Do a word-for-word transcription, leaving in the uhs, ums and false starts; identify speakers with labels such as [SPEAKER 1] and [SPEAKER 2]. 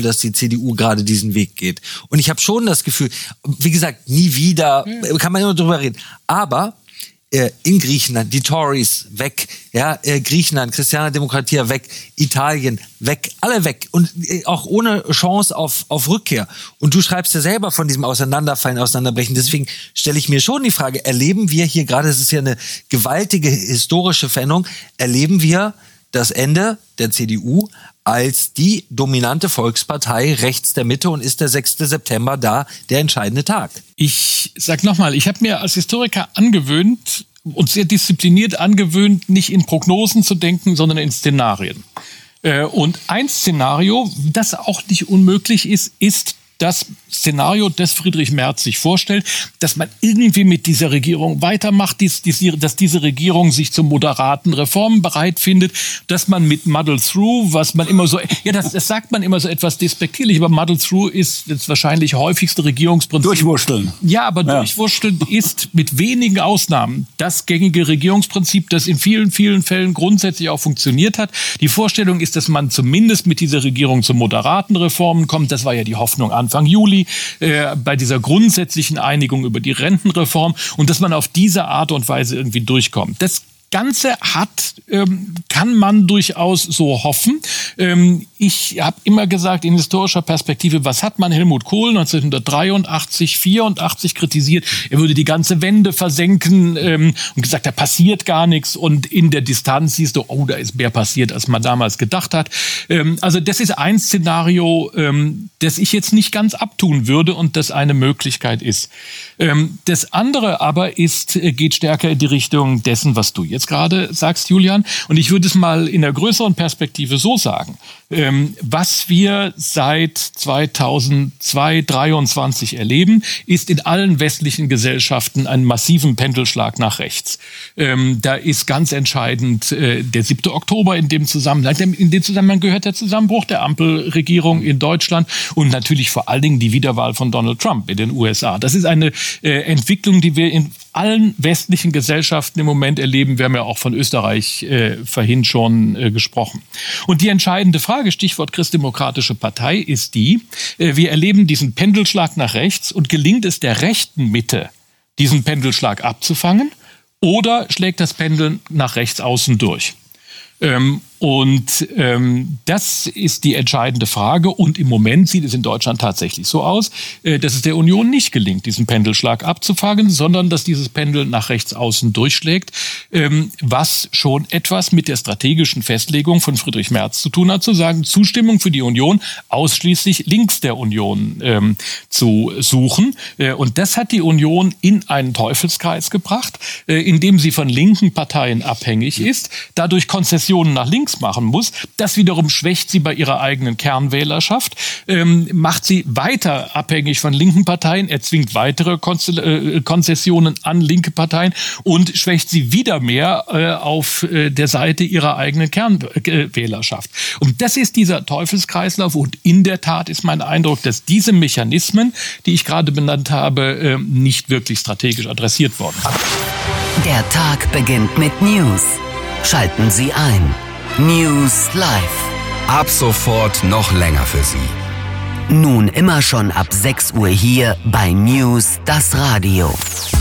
[SPEAKER 1] dass die C D U gerade diesen Weg geht. Und ich habe schon das Gefühl, wie gesagt, nie wieder, kann man immer drüber reden. Aber äh, in Griechenland, die Tories weg, ja, äh, Griechenland, Christiane Demokratia weg, Italien weg, alle weg. Und äh, auch ohne Chance auf, auf Rückkehr. Und du schreibst ja selber von diesem Auseinanderfallen, Auseinanderbrechen. Deswegen stelle ich mir schon die Frage, erleben wir hier gerade, es ist ja eine gewaltige historische Veränderung, erleben wir das Ende der C D U als die dominante Volkspartei rechts der Mitte und ist der sechste September da der entscheidende Tag?
[SPEAKER 2] Ich sag nochmal, ich habe mir als Historiker angewöhnt und sehr diszipliniert angewöhnt, nicht in Prognosen zu denken, sondern in Szenarien. Und ein Szenario, das auch nicht unmöglich ist, ist das Szenario, das Friedrich Merz sich vorstellt, dass man irgendwie mit dieser Regierung weitermacht, dass diese Regierung sich zu moderaten Reformen bereit findet, dass man mit Muddle Through, was man immer so, ja, das, das sagt man immer so etwas despektierlich, aber Muddle Through ist das wahrscheinlich häufigste Regierungsprinzip.
[SPEAKER 3] Durchwursteln.
[SPEAKER 2] Ja, aber
[SPEAKER 3] ja.
[SPEAKER 2] Durchwursteln ist mit wenigen Ausnahmen das gängige Regierungsprinzip, das in vielen, vielen Fällen grundsätzlich auch funktioniert hat. Die Vorstellung ist, dass man zumindest mit dieser Regierung zu moderaten Reformen kommt. Das war ja die Hoffnung an Anfang Juli, äh, bei dieser grundsätzlichen Einigung über die Rentenreform und dass man auf diese Art und Weise irgendwie durchkommt. Das Ganze hat, ähm, kann man durchaus so hoffen. Ähm, ich habe immer gesagt, in historischer Perspektive, was hat man Helmut Kohl neunzehnhundertdreiundachtzig, vierundachtzig kritisiert? Er würde die ganze Wende versenken ähm, und gesagt, da passiert gar nichts. Und in der Distanz siehst du, oh, da ist mehr passiert, als man damals gedacht hat. Ähm, also das ist ein Szenario, ähm, das ich jetzt nicht ganz abtun würde und das eine Möglichkeit ist. Ähm, das andere aber ist, geht stärker in die Richtung dessen, was du jetzt jetzt gerade sagst, Julian. Und ich würde es mal in der größeren Perspektive so sagen. Ähm, was wir seit zweitausendzwei, dreiundzwanzig erleben, ist in allen westlichen Gesellschaften einen massiven Pendelschlag nach rechts. Ähm, da ist ganz entscheidend äh, der siebte Oktober in dem Zusammenhang. In dem Zusammenhang gehört der Zusammenbruch der Ampelregierung in Deutschland und natürlich vor allen Dingen die Wiederwahl von Donald Trump in den U S A. Das ist eine äh, Entwicklung, die wir in allen westlichen Gesellschaften im Moment erleben. Wir haben ja auch von Österreich äh, vorhin schon äh, gesprochen. Und die entscheidende Frage, Stichwort Christdemokratische Partei, ist die, äh, wir erleben diesen Pendelschlag nach rechts und gelingt es der rechten Mitte, diesen Pendelschlag abzufangen, oder schlägt das Pendeln nach rechts außen durch? Ähm, und ähm, das ist die entscheidende Frage. Und im Moment sieht es in Deutschland tatsächlich so aus, äh, dass es der Union nicht gelingt, diesen Pendelschlag abzufangen, sondern dass dieses Pendel nach rechts außen durchschlägt, ähm, was schon etwas mit der strategischen Festlegung von Friedrich Merz zu tun hat, zu sagen, Zustimmung für die Union ausschließlich links der Union ähm, zu suchen. Äh, und das hat die Union in einen Teufelskreis gebracht, äh, indem sie von linken Parteien abhängig ist, dadurch Konzessionen nach links machen muss. Das wiederum schwächt sie bei ihrer eigenen Kernwählerschaft, ähm, macht sie weiter abhängig von linken Parteien, erzwingt weitere Konze- äh, Konzessionen an linke Parteien und schwächt sie wieder mehr äh, auf äh, der Seite ihrer eigenen Kernwählerschaft. Und das ist dieser Teufelskreislauf und in der Tat ist mein Eindruck, dass diese Mechanismen, die ich gerade benannt habe, äh, nicht wirklich strategisch adressiert worden sind.
[SPEAKER 4] Der Tag beginnt mit News. Schalten Sie ein. News Live.
[SPEAKER 5] Ab sofort noch länger für Sie.
[SPEAKER 4] Nun immer schon ab sechs Uhr hier bei News, das Radio.